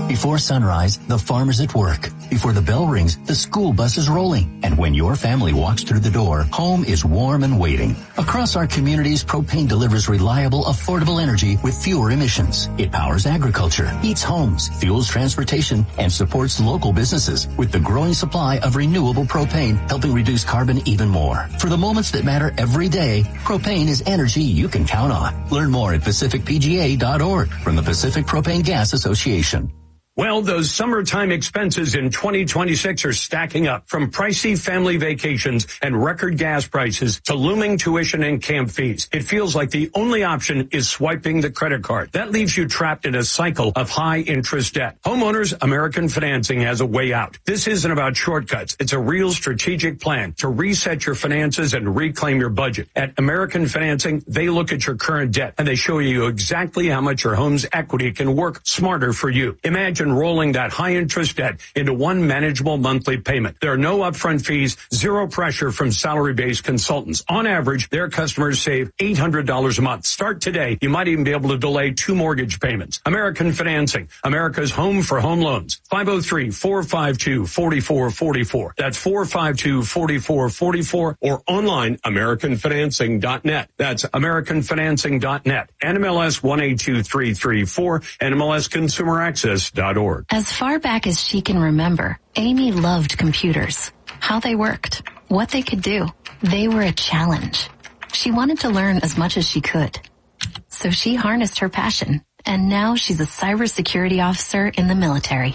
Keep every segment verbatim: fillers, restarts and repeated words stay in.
Before sunrise, the farmer's at work. Before the bell rings, the school bus is rolling. And when your family walks through the door, home is warm and waiting. Across our communities, propane delivers reliable, affordable energy with fewer emissions. It powers agriculture, heats homes, fuels transportation, and supports local businesses with the growing supply of renewable propane, helping reduce carbon even more. For the moments that matter every day, propane is energy you can count on. Learn more at pacific p g a dot org from the Pacific Propane Gas Association. Well, those summertime expenses in twenty twenty-six are stacking up, from pricey family vacations and record gas prices to looming tuition and camp fees. It feels like the only option is swiping the credit card. That leaves you trapped in a cycle of high interest debt. Homeowners American Financing has a way out. This isn't about shortcuts. It's a real strategic plan to reset your finances and reclaim your budget. At American Financing, they look at your current debt and they show you exactly how much your home's equity can work smarter for you. Imagine rolling that high interest debt into one manageable monthly payment. There are no upfront fees, zero pressure from salary-based consultants. On average, their customers save eight hundred dollars a month. Start today. You might even be able to delay two mortgage payments. American Financing, America's home for home loans. five oh three, four five two, four four four four. That's four five two, four four four four, or online, american financing dot net. That's american financing dot net. N M L S one eight two three three four, N M L S consumer access dot org. As far back as she can remember, Amy loved computers, how they worked, what they could do. They were a challenge. She wanted to learn as much as she could. So she harnessed her passion, and now she's a cybersecurity officer in the military.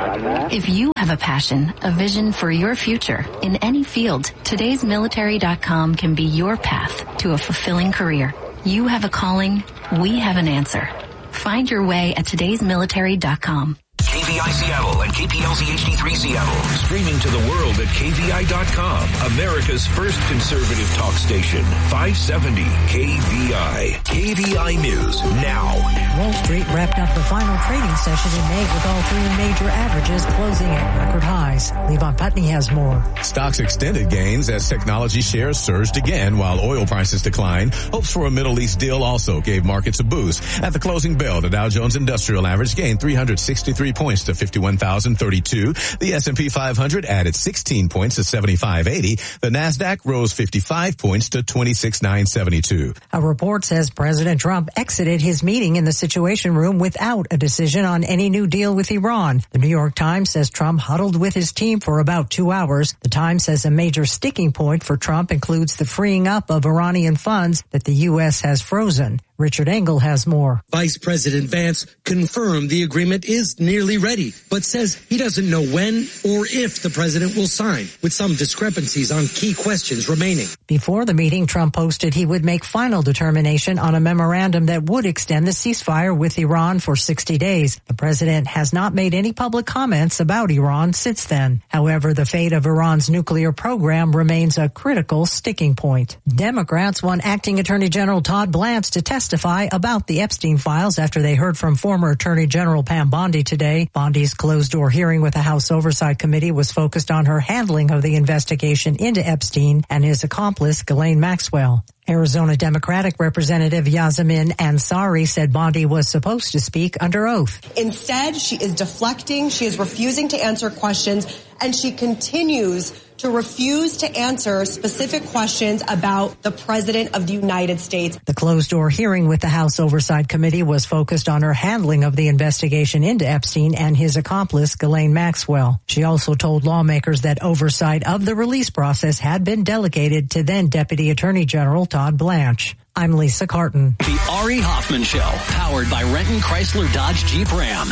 If you have a passion, a vision for your future in any field, todays military dot com can be your path to a fulfilling career. You have a calling, we have an answer. Find your way at todays military dot com. K V I Seattle and K P L Z H D three Seattle. Streaming to the world at K V I dot com. America's first conservative talk station. five seventy K V I. K V I News now. Wall Street wrapped up the final trading session in May with all three major averages closing at record highs. Levon Putney has more. Stocks extended gains as technology shares surged again while oil prices declined. Hopes for a Middle East deal also gave markets a boost. At the closing bell, the Dow Jones Industrial Average gained three hundred sixty-three points to fifty-one thousand thirty-two. The S and P five hundred added sixteen points to seventy-five eighty. The Nasdaq rose fifty-five points to twenty-six nine seventy-two. A report says President Trump exited his meeting in the Situation Room without a decision on any new deal with Iran. The New York Times says Trump huddled with his team for about two hours. The Times says a major sticking point for Trump includes the freeing up of Iranian funds that the U S has frozen. Richard Engel has more. Vice President Vance confirmed the agreement is nearly ready, but says he doesn't know when or if the president will sign, with some discrepancies on key questions remaining. Before the meeting, Trump posted he would make final determination on a memorandum that would extend the ceasefire with Iran for sixty days. The president has not made any public comments about Iran since then. However, the fate of Iran's nuclear program remains a critical sticking point. Democrats want Acting Attorney General Todd Blanche to testify about the Epstein files after they heard from former Attorney General Pam Bondi today. Bondi's closed-door hearing with the House Oversight Committee was focused on her handling of the investigation into Epstein and his accomplice, Ghislaine Maxwell. Arizona Democratic Representative Yasemin Ansari said Bondi was supposed to speak under oath. Instead, she is deflecting, she is refusing to answer questions, and she continues to refuse to answer specific questions about the President of the United States. The closed-door hearing with the House Oversight Committee was focused on her handling of the investigation into Epstein and his accomplice, Ghislaine Maxwell. She also told lawmakers that oversight of the release process had been delegated to then Deputy Attorney General Todd Blanche. I'm Lisa Carton. The Ari Hoffman Show, powered by Renton Chrysler Dodge Jeep Ram.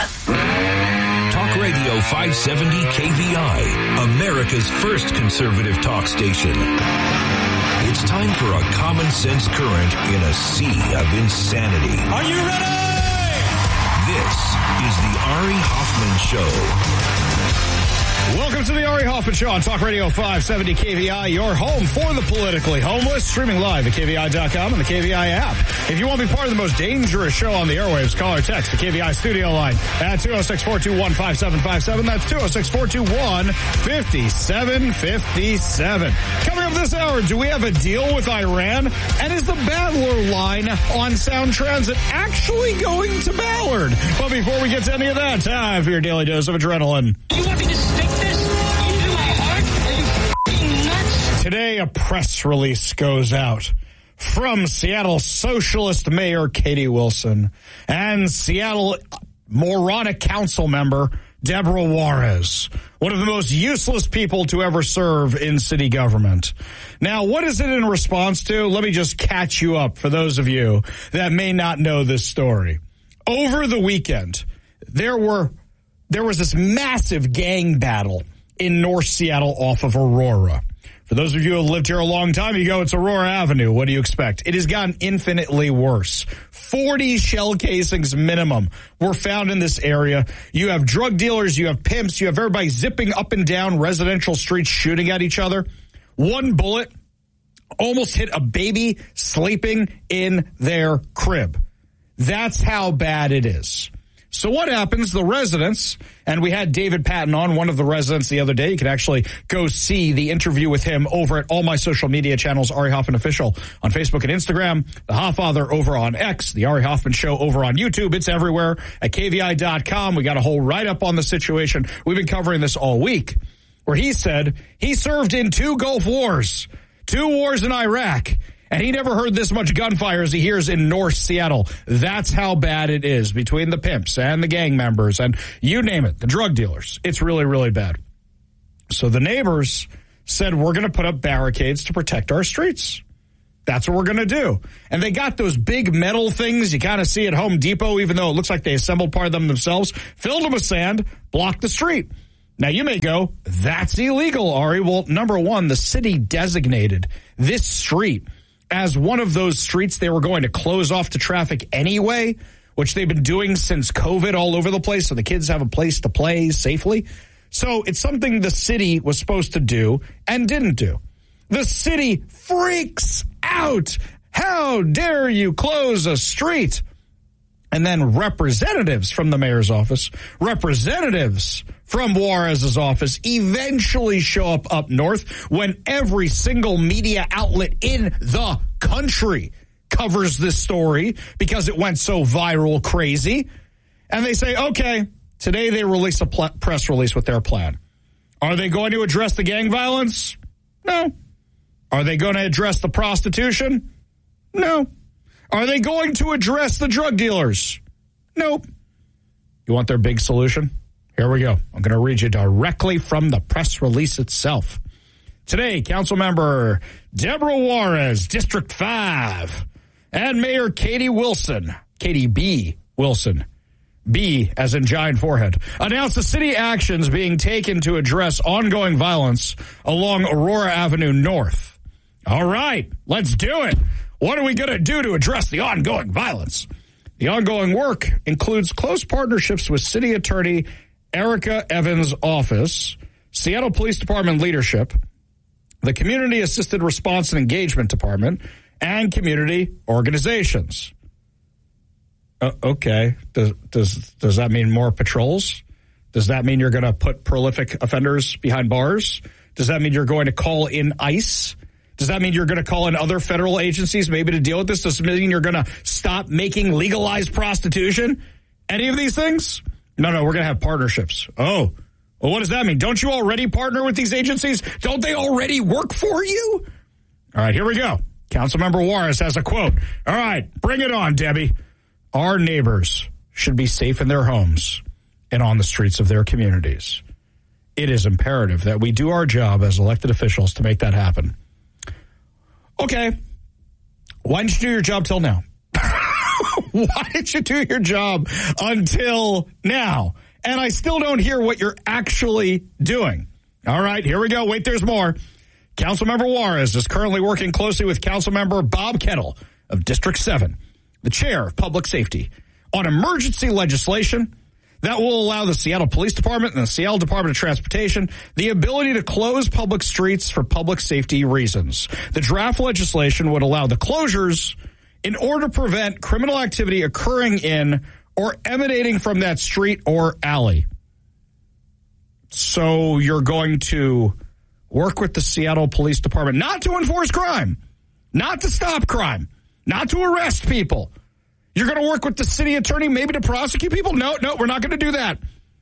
Talk Radio five seventy K V I, America's first conservative talk station. It's time for a common sense current in a sea of insanity. Are you ready? This is the Ari Hoffman Show. Welcome to the Ari Hoffman Show on Talk Radio five seventy K V I, your home for the politically homeless, streaming live at K V I dot com and the K V I app. If you want to be part of the most dangerous show on the airwaves, call or text the K V I studio line at two oh six, four two one, five seven five seven. That's two oh six, four two one, five seven five seven. Coming up this hour, do we have a deal with Iran? And is the Badler line on Sound Transit actually going to Ballard? But before we get to any of that, time for your daily dose of adrenaline. You want me to stick this into my heart? Are you f***ing nuts? Today, a press release goes out from Seattle Socialist Mayor Katie Wilson and Seattle moronic council member Deborah Juarez, one of the most useless people to ever serve in city government. Now, what is it in response to? Let me just catch you up for those of you that may not know this story. Over the weekend, there were there was this massive gang battle in North Seattle off of Aurora. For those of you who have lived here a long time, you go, it's Aurora Avenue. What do you expect? It has gotten infinitely worse. forty shell casings minimum were found in this area. You have drug dealers, you have pimps, you have everybody zipping up and down residential streets shooting at each other. One bullet almost hit a baby sleeping in their crib. That's how bad it is. So what happens? The residents, and we had David Patton on, one of the residents the other day. You can actually go see the interview with him over at all my social media channels, Ari Hoffman Official on Facebook and Instagram, The Hofffather over on X, The Ari Hoffman Show over on YouTube. It's everywhere at K V I dot com. We got a whole write-up on the situation. We've been covering this all week, where he said he served in two Gulf Wars, two wars in Iraq, and he never heard this much gunfire as he hears in North Seattle. That's how bad it is between the pimps and the gang members and you name it, the drug dealers. It's really, really bad. So the neighbors said, we're going to put up barricades to protect our streets. That's what we're going to do. And they got those big metal things you kind of see at Home Depot, even though it looks like they assembled part of them themselves, filled them with sand, blocked the street. Now, you may go, that's illegal, Ari. Well, number one, the city designated this street as one of those streets they were going to close off to traffic anyway, which they've been doing since COVID all over the place, so the kids have a place to play safely. So it's something the city was supposed to do and didn't do. The city freaks out. How dare you close a street? And then representatives from the mayor's office, representatives from Juarez's office eventually show up up north when every single media outlet in the country covers this story because it went so viral crazy. And they say, okay, today they release a pl- press release with their plan. Are they going to address the gang violence? No. Are they going to address the prostitution? No. Are they going to address the drug dealers? Nope. You want their big solution? Here we go. I'm going to read you directly from the press release itself. Today, Councilmember Deborah Juarez, District five, and Mayor Katie Wilson, Katie B. Wilson, B as in giant forehead, announced the city actions being taken to address ongoing violence along Aurora Avenue North. All right, let's do it. What are we going to do to address the ongoing violence? The ongoing work includes close partnerships with City Attorney Erica Evans' office, Seattle Police Department leadership, the Community Assisted Response and Engagement Department, and community organizations. Uh, okay. Does, does, does that mean more patrols? Does that mean you're going to put prolific offenders behind bars? Does that mean you're going to call in ICE? Does that mean you're going to call in other federal agencies maybe to deal with this? Does it mean you're going to stop making legalized prostitution? Any of these things? No, no, we're going to have partnerships. Oh, well, what does that mean? Don't you already partner with these agencies? Don't they already work for you? All right, here we go. Councilmember Juarez has a quote. All right, bring it on, Debbie. Our neighbors should be safe in their homes and on the streets of their communities. It is imperative that we do our job as elected officials to make that happen. Okay, why didn't you do your job till now? Why didn't you do your job until now? And I still don't hear what you're actually doing. All right, here we go. Wait, there's more. Councilmember Juarez is currently working closely with Councilmember Bob Kettle of District seven, the chair of Public Safety, on emergency legislation that will allow the Seattle Police Department and the Seattle Department of Transportation the ability to close public streets for public safety reasons. The draft legislation would allow the closures in order to prevent criminal activity occurring in or emanating from that street or alley. So you're going to work with the Seattle Police Department not to enforce crime, not to stop crime, not to arrest people. You're going to work with the city attorney maybe to prosecute people? No, no, we're not going to do that.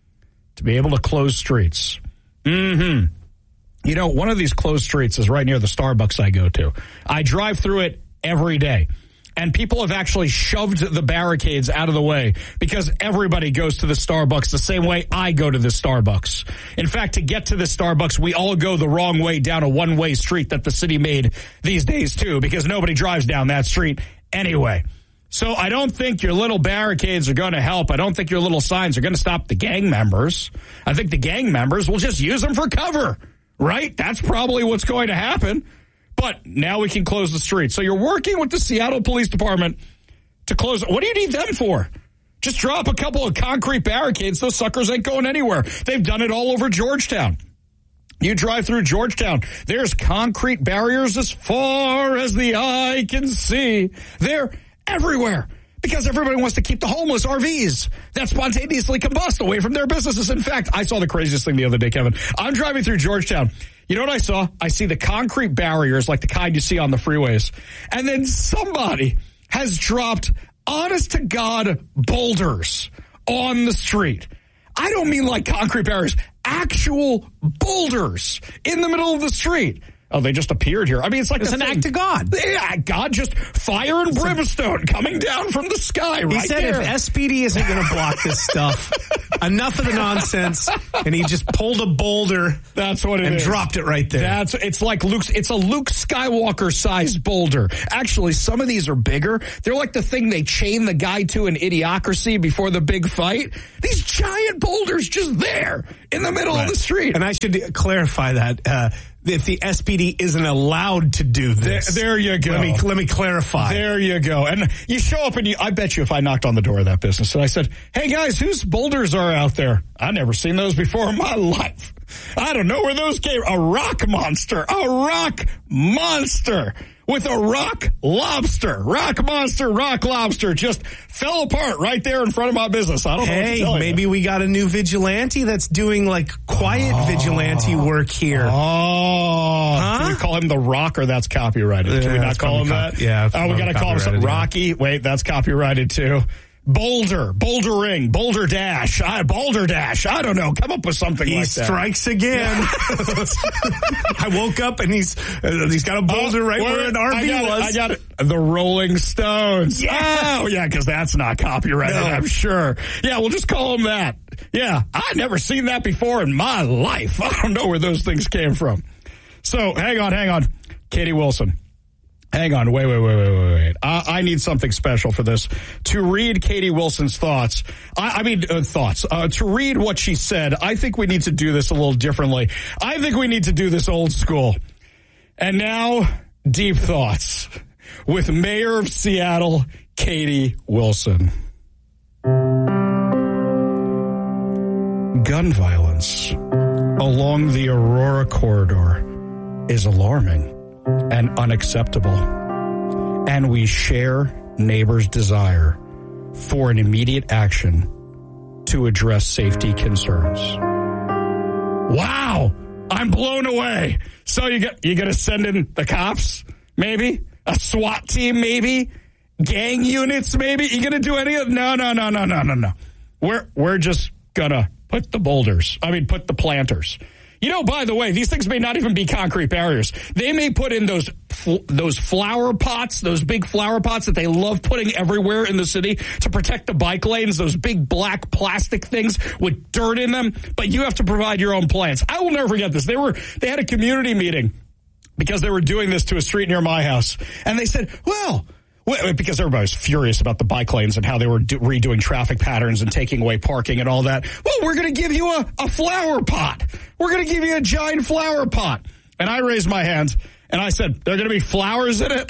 To be able to close streets. Mm-hmm. You know, one of these closed streets is right near the Starbucks I go to. I drive through it every day. And people have actually shoved the barricades out of the way because everybody goes to the Starbucks the same way I go to the Starbucks. In fact, to get to the Starbucks, we all go the wrong way down a one-way street that the city made these days, too, because nobody drives down that street anyway. So I don't think your little barricades are going to help. I don't think your little signs are going to stop the gang members. I think the gang members will just use them for cover, right? That's probably what's going to happen. But now we can close the street. So you're working with the Seattle Police Department to close. What do you need them for? Just drop a couple of concrete barricades. Those suckers ain't going anywhere. They've done it all over Georgetown. You drive through Georgetown, there's concrete barriers as far as the eye can see. They're everywhere because everybody wants to keep the homeless R Vs that spontaneously combust away from their businesses. In fact, I saw the craziest thing the other day, Kevin. I'm driving through Georgetown. You know what I saw? I see the concrete barriers like the kind you see on the freeways. And then somebody has dropped, honest to God, boulders on the street. I don't mean like concrete barriers, actual boulders in the middle of the street. Oh, they just appeared here. I mean, it's like it's an thing. act of God. Yeah, God just fire and brimstone coming down from the sky right there. He said there. if S P D isn't going to block this stuff, enough of the nonsense, and he just pulled a boulder. That's what it and is. dropped it right there. That's it's like Luke's. It's a Luke Skywalker-sized boulder. Actually, some of these are bigger. They're like the thing they chain the guy to in Idiocracy before the big fight. These giant boulders just there in the middle right. of the street. And I should clarify that. Uh, If the S P D isn't allowed to do this. There, there you go. Let me, let me clarify. There you go. And you show up and you, I bet you if I knocked on the door of that business and I said, hey guys, whose boulders are out there? I've never seen those before in my life. I don't know where those came. A rock monster. A rock monster. With a rock lobster. Rock monster, rock lobster just fell apart right there in front of my business. I don't know what to tell you. Hey, maybe we got a new vigilante that's doing like quiet oh. vigilante work here. Oh. Huh? Can we call him the Rocker? That's copyrighted. Can yeah, we not call him that? Yeah. Oh, we got to call him something. Rocky. Wait, that's copyrighted too. Boulder, Boulder Ring, Boulder Dash, I, Boulder Dash. I don't know. Come up with something he like that. He strikes again. I woke up and he's uh, he's got a boulder uh, right where, where an R V I was. It, I got it. The Rolling Stones. Yeah. Oh, yeah, because that's not copyrighted, no. I'm sure. Yeah, we'll just call him that. Yeah, I've never seen that before in my life. I don't know where those things came from. So, hang on, hang on. Katie Wilson. Hang on, wait, wait, wait, wait, wait, wait. I, I need something special for this. To read Katie Wilson's thoughts, I, I mean, uh, thoughts, uh, to read what she said, I think we need to do this a little differently. I think we need to do this old school. And now, Deep Thoughts with Mayor of Seattle, Katie Wilson. Gun violence along the Aurora corridor is alarming and unacceptable, and we share neighbors' desire for an immediate action to address safety concerns. Wow, I'm blown away. So you get you gonna send in the cops, maybe a SWAT team, maybe gang units, maybe you gonna do any of? No, no, no, no, no, no, no. We're we're just gonna put the boulders. I mean, put the planters. You know, by the way, these things may not even be concrete barriers. They may put in those those flower pots, those big flower pots that they love putting everywhere in the city to protect the bike lanes, those big black plastic things with dirt in them. But you have to provide your own plants. I will never forget this. They were they had a community meeting because they were doing this to a street near my house. And they said, well, because everybody was furious about the bike lanes and how they were do, redoing traffic patterns and taking away parking and all that. Well, we're going to give you a, a flower pot. We're going to give you a giant flower pot. And I raised my hand and I said, there are going to be flowers in it?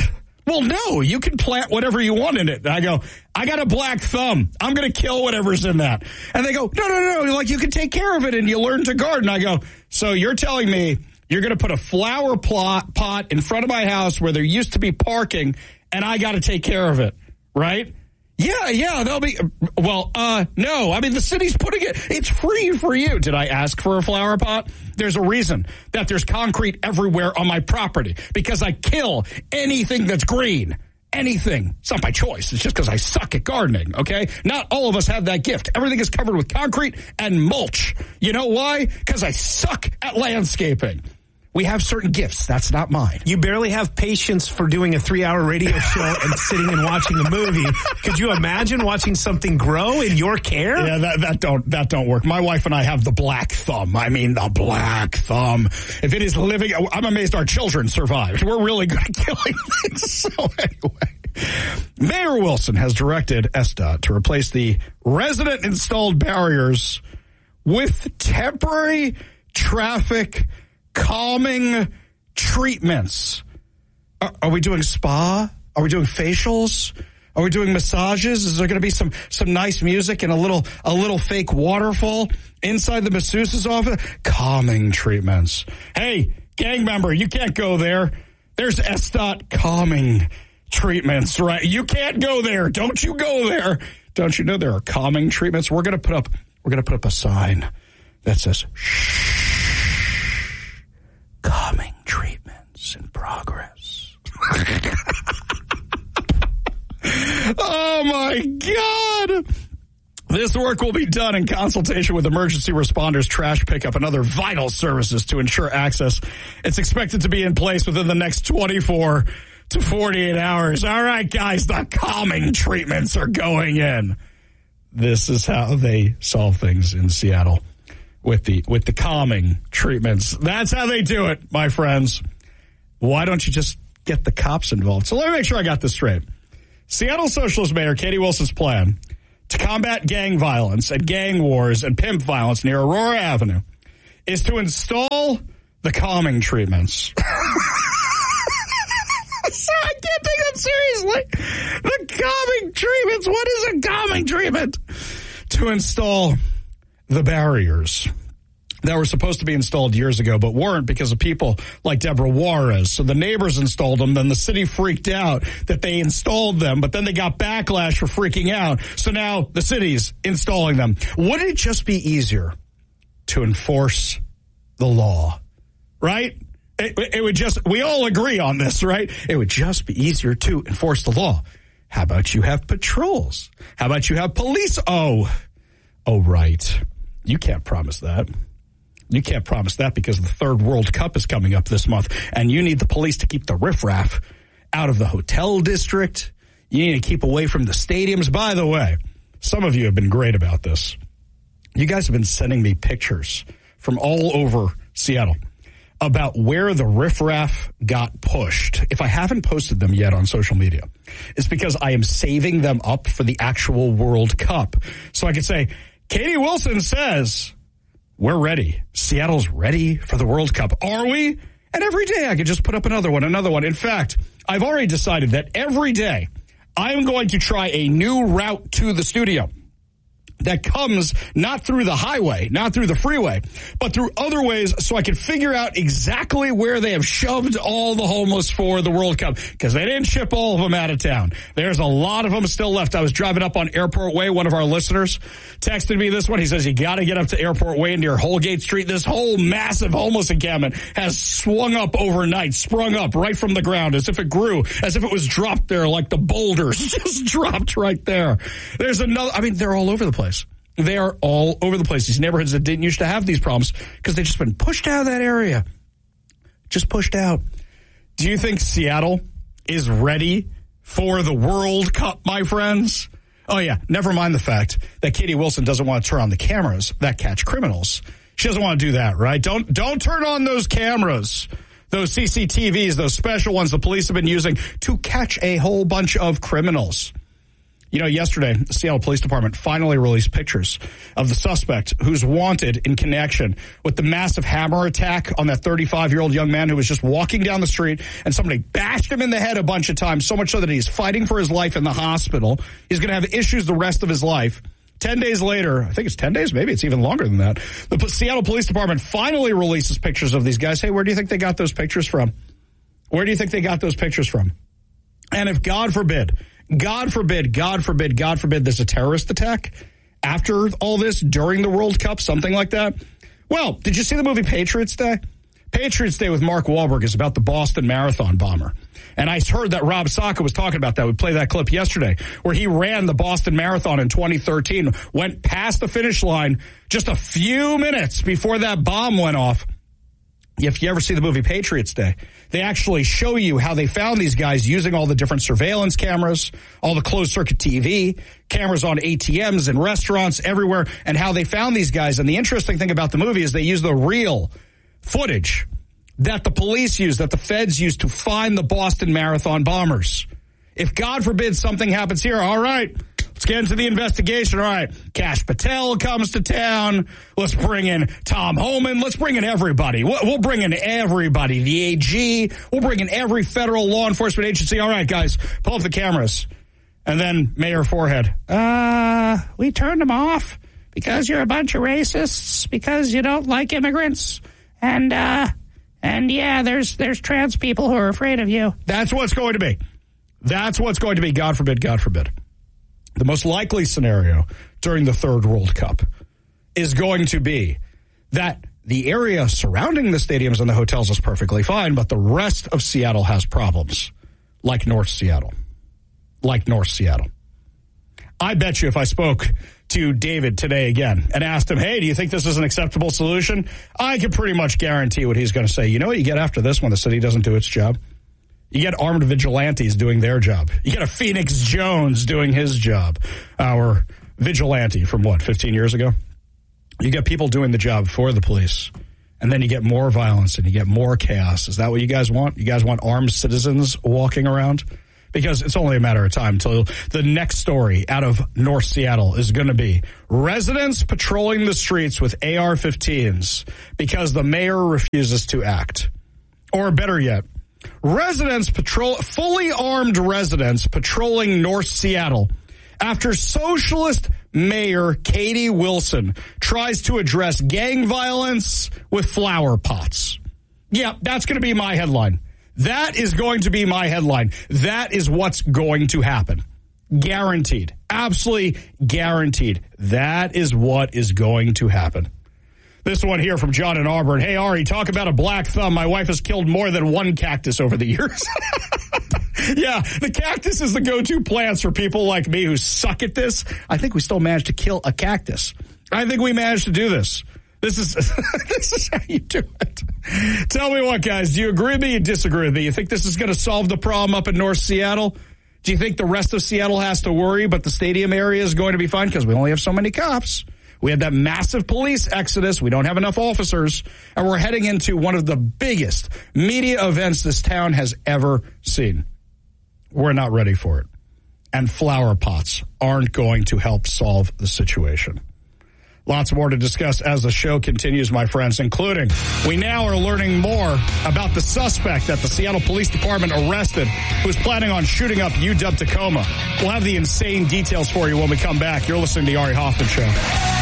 Well, no, you can plant whatever you want in it. And I go, I got a black thumb. I'm going to kill whatever's in that. And they go, no, no, no, like you can take care of it and you learn to garden. I go, so you're telling me you're going to put a flower plot pot in front of my house where there used to be parking and I got to take care of it, right? Yeah, yeah, they'll be, well, uh, no, I mean, the city's putting it, it's free for you. Did I ask for a flower pot? There's a reason that there's concrete everywhere on my property because I kill anything that's green. Anything. It's not by choice. It's just because I suck at gardening, okay? Not all of us have that gift. Everything is covered with concrete and mulch. You know why? Because I suck at landscaping. We have certain gifts. That's not mine. You barely have patience for doing a three-hour radio show and sitting and watching a movie. Could you imagine watching something grow in your care? Yeah, that, that don't that don't work. My wife and I have the black thumb. I mean, the black thumb. If it is living, I'm amazed our children survived. We're really good at killing things. So anyway, Mayor Wilson has directed S D O T to replace the resident-installed barriers with temporary traffic calming treatments. Are, are we doing spa? Are we doing facials? Are we doing massages? Is there going to be some some nice music and a little a little fake waterfall inside the masseuse's office? Calming treatments. Hey, gang member, you can't go there. There's S D O T calming treatments, right? You can't go there. Don't you go there. Don't you know there are calming treatments? We're going to put up we're going to put up a sign that says shh. Calming treatments in progress. Oh, my God. This work will be done in consultation with emergency responders, trash pickup, and other vital services to ensure access. It's expected to be in place within the next twenty-four to forty-eight hours. All right, guys, the calming treatments are going in. This is how they solve things in Seattle. With the with the calming treatments. That's how they do it, my friends. Why don't you just get the cops involved? So let me make sure I got this straight. Seattle Socialist Mayor Katie Wilson's plan to combat gang violence and gang wars and pimp violence near Aurora Avenue is to install the calming treatments. So I can't take that seriously. The calming treatments. What is a calming treatment? To install the barriers that were supposed to be installed years ago, but weren't because of people like Deborah Juarez. So the neighbors installed them. Then the city freaked out that they installed them, but then they got backlash for freaking out. So now the city's installing them. Wouldn't it just be easier to enforce the law, right? It, it would just, we all agree on this, right? It would just be easier to enforce the law. How about you have patrols? How about you have police? Oh, oh, right. You can't promise that. You can't promise that because the third World Cup is coming up this month, and you need the police to keep the riffraff out of the hotel district. You need to keep away from the stadiums. By the way, some of you have been great about this. You guys have been sending me pictures from all over Seattle about where the riffraff got pushed. If I haven't posted them yet on social media, it's because I am saving them up for the actual World Cup. So I could say, Katie Wilson says, we're ready. Seattle's ready for the World Cup. Are we? And every day I could just put up another one, another one. In fact, I've already decided that every day I'm going to try a new route to the studio that comes not through the highway, not through the freeway, but through other ways so I can figure out exactly where they have shoved all the homeless for the World Cup, because they didn't ship all of them out of town. There's a lot of them still left. I was driving up on Airport Way. One of our listeners texted me this one. He says, you got to get up to Airport Way near Holgate Street. This whole massive homeless encampment has swung up overnight, sprung up right from the ground as if it grew, as if it was dropped there like the boulders just dropped right there. There's another, I mean, they're all over the place. They are all over the place. These neighborhoods that didn't used to have these problems because they've just been pushed out of that area. Just pushed out. Do you think Seattle is ready for the World Cup, my friends? Oh, yeah. Never mind the fact that Katie Wilson doesn't want to turn on the cameras that catch criminals. She doesn't want to do that, right? Don't, don't turn on those cameras, those C C T Vs, those special ones the police have been using to catch a whole bunch of criminals. You know, yesterday, the Seattle Police Department finally released pictures of the suspect who's wanted in connection with the massive hammer attack on that thirty-five-year-old young man who was just walking down the street and somebody bashed him in the head a bunch of times, so much so that he's fighting for his life in the hospital. He's going to have issues the rest of his life. Ten days later, I think it's ten days, maybe it's even longer than that, the Seattle Police Department finally releases pictures of these guys. Hey, where do you think they got those pictures from? Where do you think they got those pictures from? And if, God forbid, God forbid, God forbid, God forbid there's a terrorist attack after all this, during the World Cup, something like that. Well, did you see the movie Patriots Day? Patriots Day with Mark Wahlberg is about the Boston Marathon bomber. And I heard that Rob Saka was talking about that. We played that clip yesterday where he ran the Boston Marathon in twenty thirteen, went past the finish line just a few minutes before that bomb went off. If you ever see the movie Patriots Day, they actually show you how they found these guys using all the different surveillance cameras, all the closed-circuit T V, cameras on A T Ms and restaurants everywhere, and how they found these guys. And the interesting thing about the movie is they use the real footage that the police used, that the feds used to find the Boston Marathon bombers. If, God forbid, something happens here, all right, let's get into the investigation. All right, Kash Patel comes to town. Let's bring in Tom Homan. Let's bring in everybody. We'll bring in everybody. The A G. We'll bring in every federal law enforcement agency. All right, guys, pull up the cameras. And then Mayor Forehead. Uh, we turned them off because you're a bunch of racists, because you don't like immigrants. And, uh, and yeah, there's, there's trans people who are afraid of you. That's what's going to be. That's what's going to be. God forbid, God forbid. The most likely scenario during the third World Cup is going to be that the area surrounding the stadiums and the hotels is perfectly fine, but the rest of Seattle has problems, like North Seattle. Like North Seattle. I bet you if I spoke to David today again and asked him, hey, do you think this is an acceptable solution? I can pretty much guarantee what he's going to say. You know what you get after this when the city doesn't do its job? You get armed vigilantes doing their job. You get a Phoenix Jones doing his job. Our vigilante from, what, fifteen years ago? You get people doing the job for the police, and then you get more violence and you get more chaos. Is that what you guys want? You guys want armed citizens walking around? Because it's only a matter of time until the next story out of North Seattle is going to be residents patrolling the streets with A R fifteens because the mayor refuses to act. Or better yet, residents patrol, fully armed residents patrolling North Seattle after socialist Mayor Katie Wilson tries to address gang violence with flower pots. Yeah, that's going to be my headline. That is going to be my headline. That is what's going to happen. Guaranteed. Absolutely guaranteed. That is what is going to happen. This one here from John in Auburn. Hey, Ari, talk about a black thumb. My wife has killed more than one cactus over the years. Yeah, the cactus is the go-to plants for people like me who suck at this. I think we still managed to kill a cactus. I think we managed to do this. This is this is how you do it. Tell me what, guys. Do you agree with me or disagree with me? You think this is going to solve the problem up in North Seattle? Do you think the rest of Seattle has to worry, but the stadium area is going to be fine? Because we only have so many cops. We had that massive police exodus. We don't have enough officers. And we're heading into one of the biggest media events this town has ever seen. We're not ready for it. And flower pots aren't going to help solve the situation. Lots more to discuss as the show continues, my friends, including we now are learning more about the suspect that the Seattle Police Department arrested who's planning on shooting up U W Tacoma. We'll have the insane details for you when we come back. You're listening to the Ari Hoffman Show.